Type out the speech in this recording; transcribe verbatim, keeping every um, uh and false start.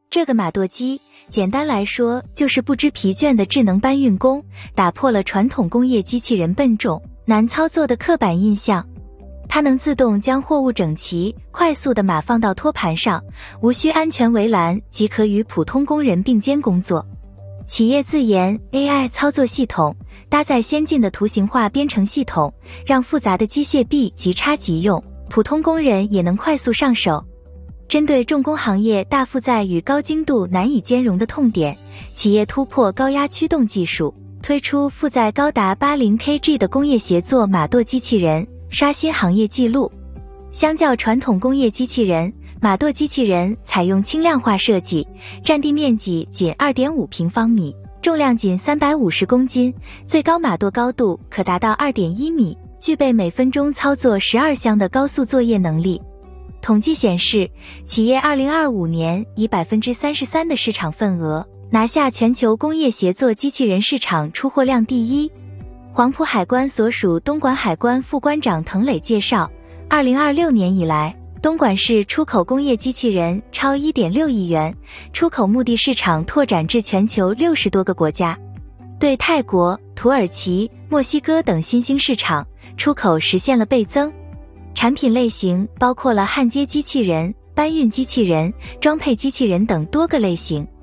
这个马舵机，简单来说就是不知疲倦的智能搬运工，打破了传统工业机器人笨重、难操作的刻板印象。它能自动将货物整齐、快速地码放到托盘上，无需安全围栏即可与普通工人并肩工作。企业自研 A I 操作系统，搭载先进的图形化编程系统，让复杂的机械臂即插即用，普通工人也能快速上手。针对重工行业大负载与高精度难以兼容的痛点，企业突破高压驱动技术，推出负载高达 八十 K G 的工业协作马舵机器人，刷新行业纪录。相较传统工业机器人，马舵机器人采用轻量化设计，占地面积仅 二点五平方米，重量仅三百五十公斤，最高马舵高度可达到 二点一米，具备每分钟操作十二项的高速作业能力。统计显示，企业二零二五年以 百分之三十三 的市场份额，拿下全球工业协作机器人市场出货量第一。黄埔海关所属东莞海关副关长滕磊介绍，二零二六年以来，东莞市出口工业机器人超 一点六亿元，出口目的市场拓展至全球六十多个国家，对泰国、土耳其、墨西哥等新兴市场出口实现了倍增。产品类型包括了焊接机器人、搬运机器人、装配机器人等多个类型。